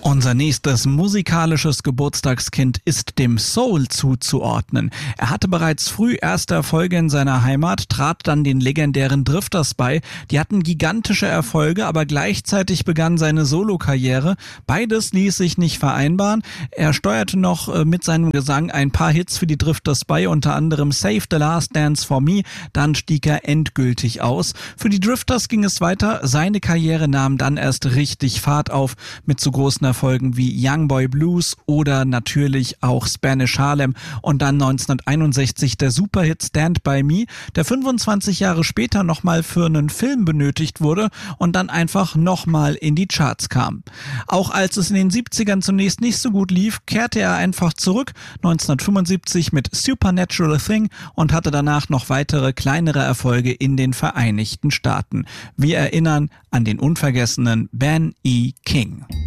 Unser nächstes musikalisches Geburtstagskind ist dem Soul zuzuordnen. Er hatte bereits früh erste Erfolge in seiner Heimat, trat dann den legendären Drifters bei. Die hatten gigantische Erfolge, aber gleichzeitig begann seine Solokarriere. Beides ließ sich nicht vereinbaren. Er steuerte noch mit seinem Gesang ein paar Hits für die Drifters bei, unter anderem Save the Last Dance for Me. Dann stieg er endgültig aus. Für die Drifters ging es weiter. Seine Karriere nahm dann erst richtig Fahrt auf mit so großen Erfolgen wie Young Boy Blues oder natürlich auch Spanish Harlem und dann 1961 der Superhit Stand By Me, der 25 Jahre später nochmal für einen Film benötigt wurde und dann einfach nochmal in die Charts kam. Auch als es in den 70ern zunächst nicht so gut lief, kehrte er einfach zurück, 1975 mit Supernatural Thing und hatte danach noch weitere kleinere Erfolge in den Vereinigten Staaten. Wir erinnern an den unvergessenen Ben E. King.